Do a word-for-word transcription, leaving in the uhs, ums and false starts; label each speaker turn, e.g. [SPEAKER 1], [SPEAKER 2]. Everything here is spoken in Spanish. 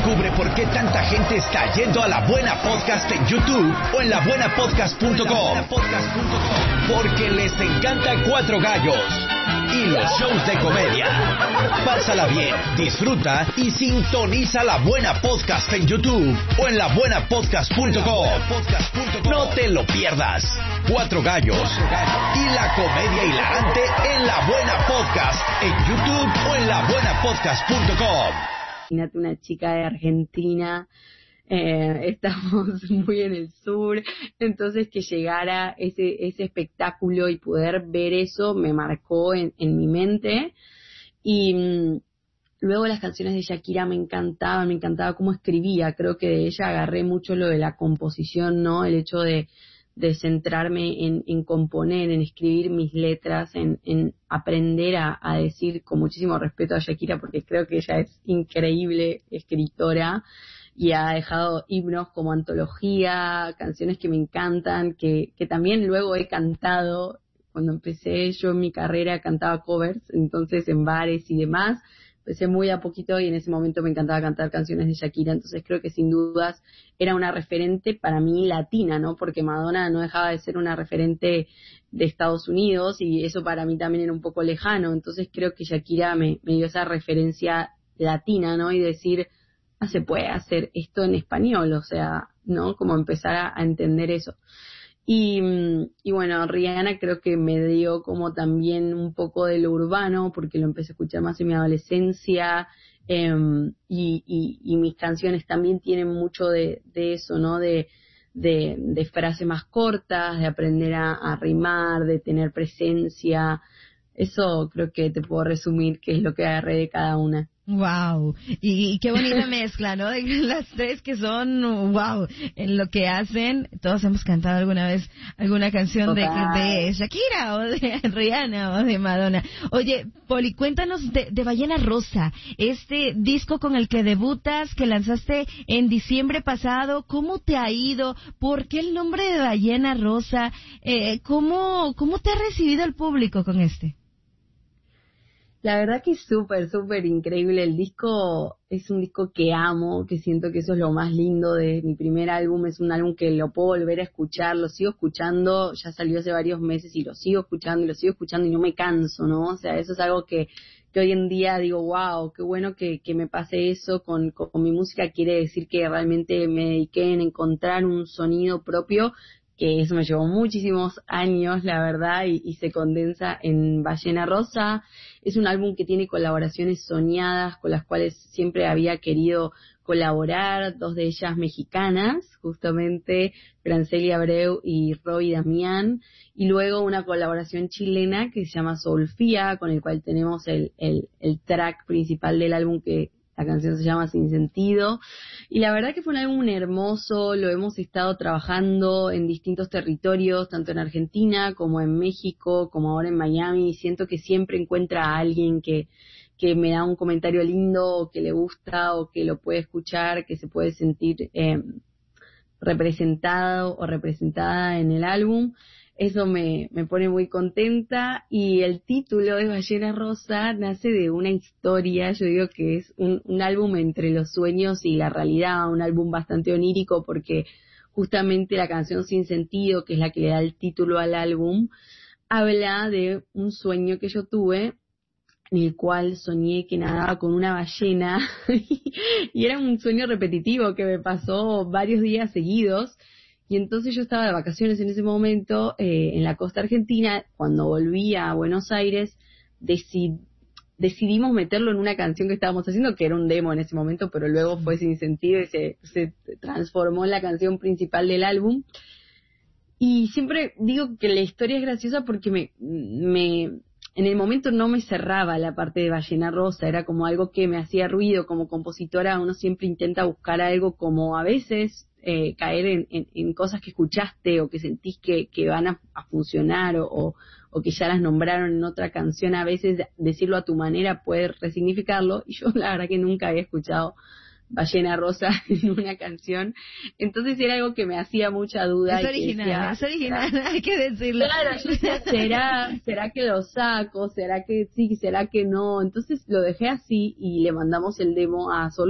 [SPEAKER 1] Descubre por qué tanta gente está yendo a La Buena Podcast en YouTube o en la buena podcast punto com. Porque les encanta Cuatro Gallos y los shows de comedia. Pásala bien, disfruta y sintoniza La Buena Podcast en YouTube o en la buena podcast punto com. No te lo pierdas. Cuatro Gallos y la comedia hilarante en La Buena Podcast en YouTube o en la buena podcast punto com.
[SPEAKER 2] Imagínate una chica de Argentina, eh, estamos muy en el sur, entonces que llegara ese ese espectáculo y poder ver eso me marcó en, en mi mente. Y mmm, luego las canciones de Shakira me encantaban, me encantaba cómo escribía. Creo que de ella agarré mucho lo de la composición, ¿no? El hecho de de centrarme en, en componer, en escribir mis letras, en, en aprender a, a decir con muchísimo respeto a Shakira, porque creo que ella es increíble escritora y ha dejado himnos como antología, canciones que me encantan, que, que también luego he cantado. Cuando empecé yo en mi carrera cantaba covers, entonces en bares y demás. Empecé muy a poquito y en ese momento me encantaba cantar canciones de Shakira, entonces creo que sin dudas era una referente para mí latina, ¿no? Porque Madonna no dejaba de ser una referente de Estados Unidos y eso para mí también era un poco lejano, entonces creo que Shakira me, me dio esa referencia latina, ¿no? Y decir, ah, se puede hacer esto en español, o sea, ¿no? Como empezar a, a entender eso. Y, y bueno, Rihanna creo que me dio como también un poco de lo urbano, porque lo empecé a escuchar más en mi adolescencia, eh, y, y, y mis canciones también tienen mucho de, de eso, ¿no? De, de, de frases más cortas, de aprender a, a rimar, de tener presencia. Eso creo que te puedo resumir qué es lo que agarré de cada una.
[SPEAKER 3] Wow, y, y qué bonita mezcla, ¿no? De las tres que son, wow, en lo que hacen. Todos hemos cantado alguna vez alguna canción de, de Shakira o de Rihanna o de Madonna. Oye, Poli, cuéntanos de, de Ballena Rosa, este disco con el que debutas, que lanzaste en diciembre pasado. ¿Cómo te ha ido? ¿Por qué el nombre de Ballena Rosa? Eh, ¿cómo, ¿Cómo te ha recibido el público con este?
[SPEAKER 2] La verdad que es súper, súper increíble. El disco es un disco que amo, que siento que eso es lo más lindo de mi primer álbum. Es un álbum que lo puedo volver a escuchar, lo sigo escuchando, ya salió hace varios meses y lo sigo escuchando y lo sigo escuchando y no me canso, ¿no? O sea, eso es algo que, que hoy en día digo, wow, qué bueno que, que me pase eso con, con, con mi música. Quiere decir que realmente me dediqué en encontrar un sonido propio, que eso me llevó muchísimos años, la verdad, y, y se condensa en Ballena Rosa. Es un álbum que tiene colaboraciones soñadas con las cuales siempre había querido colaborar, dos de ellas mexicanas, justamente Franceli Abreu y Robbie Damián, y luego una colaboración chilena que se llama Solfía, con el cual tenemos el, el, el track principal del álbum, que la canción se llama Sin Sentido. Y la verdad que fue un álbum hermoso, lo hemos estado trabajando en distintos territorios, tanto en Argentina como en México, como ahora en Miami, y siento que siempre encuentra a alguien que, que me da un comentario lindo, o que le gusta, o que lo puede escuchar, que se puede sentir eh, representado o representada en el álbum. Eso me, me pone muy contenta, y el título de Ballena Rosa nace de una historia. Yo digo que es un, un álbum entre los sueños y la realidad, un álbum bastante onírico, porque justamente la canción Sin Sentido, que es la que le da el título al álbum, habla de un sueño que yo tuve, en el cual soñé que nadaba con una ballena, y era un sueño repetitivo que me pasó varios días seguidos. Y entonces yo estaba de vacaciones en ese momento eh, en la costa argentina. Cuando volví a Buenos Aires decid, decidimos meterlo en una canción que estábamos haciendo, que era un demo en ese momento, pero luego fue Sin Sentido y se, se transformó en la canción principal del álbum. Y siempre digo que la historia es graciosa porque me, me en el momento no me cerraba la parte de Ballena Rosa, era como algo que me hacía ruido. Como compositora uno siempre intenta buscar algo, como a veces Eh, caer en, en, en cosas que escuchaste o que sentís que, que van a, a funcionar, o, o, o que ya las nombraron en otra canción. A veces decirlo a tu manera puede resignificarlo, y yo la verdad que nunca había escuchado Ballena Rosa en una canción, entonces era algo que me hacía mucha duda.
[SPEAKER 3] Es original, decía, es original, hay que decirlo.
[SPEAKER 2] Claro, yo decía, ¿será, será que lo saco? ¿Será que sí? ¿Será que no? Entonces lo dejé así y le mandamos el demo a Sol